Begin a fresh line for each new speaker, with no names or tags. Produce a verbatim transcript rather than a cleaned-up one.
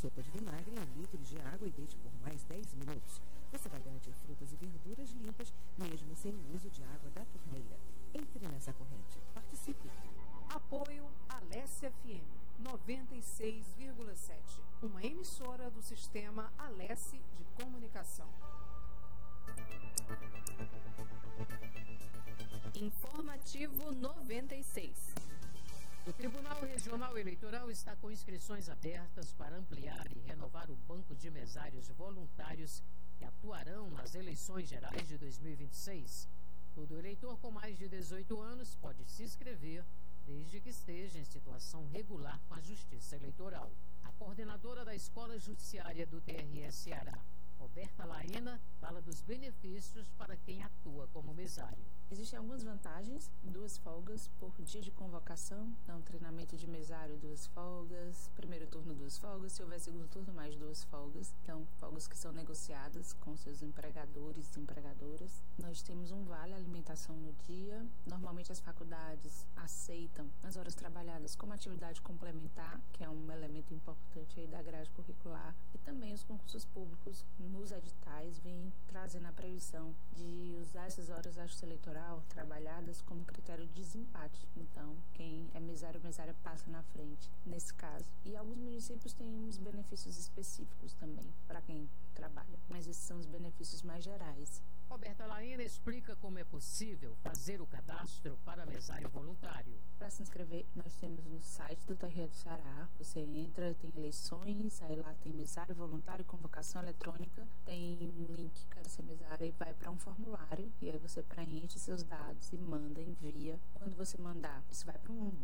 sopa de vinagre em um litro de água e deixe por mais dez minutos. Você vai garantir frutas e verduras limpas, mesmo sem o uso de água da torneira. Entre nessa corrente. Participe.
Apoio Alesse F M noventa e seis vírgula sete, uma emissora do sistema Alesse de Comunicação.
Informativo noventa e seis.
O Tribunal Regional Eleitoral está com inscrições abertas para ampliar e renovar o banco de mesários voluntários que atuarão nas eleições gerais de dois mil e vinte e seis. Todo eleitor com mais de dezoito anos pode se inscrever, desde que esteja em situação regular com a Justiça Eleitoral. A coordenadora da Escola Judiciária do T R S Ceará, Roberta Laena, fala dos benefícios para quem atua como mesário.
Existem algumas vantagens, duas folgas por dia de convocação, então treinamento de mesário, duas folgas, primeiro turno, duas folgas, se houver segundo turno, mais duas folgas, então folgas que são negociadas com seus empregadores e empregadoras. Nós temos um vale alimentação no dia, normalmente as faculdades aceitam as horas trabalhadas como atividade complementar, que é um elemento importante aí da grade curricular, e também os concursos públicos nos editais vêm trazendo a previsão de usar essas horas extra-eleitorais trabalhadas como critério de desempate. Então, quem é mesário ou mesária passa na frente, nesse caso. E alguns municípios têm uns benefícios específicos também para quem trabalha, mas esses são os benefícios mais gerais.
Roberta Laena explica como é possível fazer o cadastro para mesário voluntário.
Para se inscrever, nós temos no site do T R E do Ceará. Você entra, tem eleições, aí lá tem mesário voluntário, convocação eletrônica, tem um link, quero ser mesário, e vai para um formulário, e aí você preenche seus dados e manda, envia. Quando você mandar, você vai para um